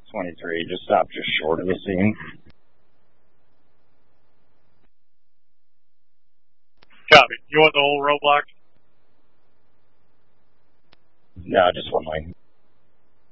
23, just stop just short of the scene. Copy. You want the whole roadblock? No, just one lane.